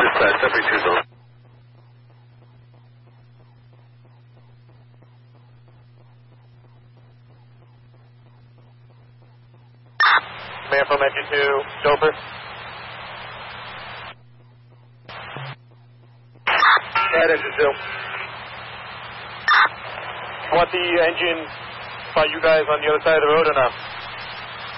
Dispatch, Deputy 2 Zone. Man from engine 2, Doper. Add engine 2. Want the engine by you guys on the other side of the road or not?